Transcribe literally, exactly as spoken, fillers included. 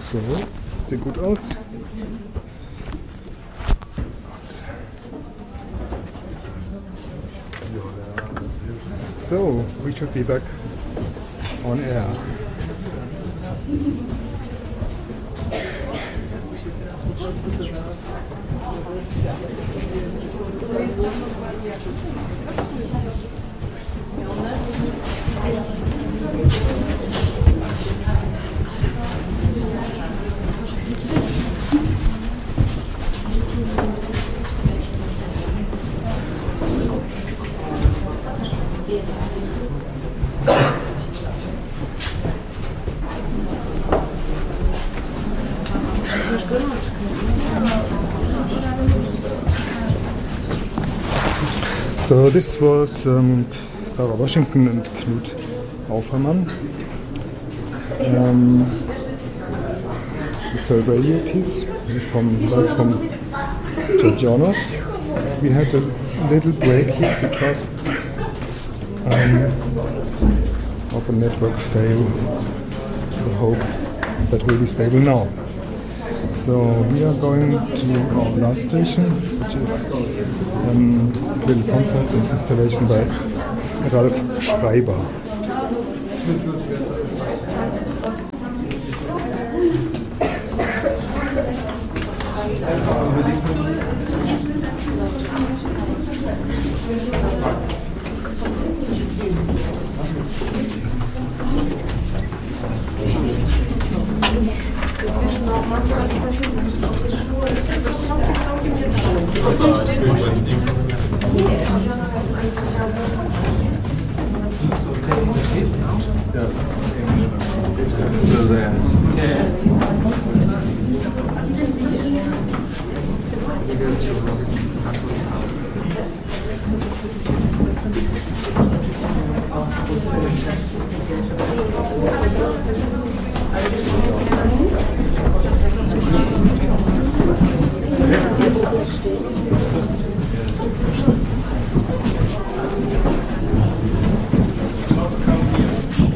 So, sieht gut aus. So, we should be back on air. So this was um, Sarah Washington and Knut Aufermann. Um, it's a radio piece from from Georgiana. We had a little break here because um, of a network fail. I hope that will be stable now. So we are going to our last station, which is um, a little concert and installation by Ralf Schreiber. Thank you.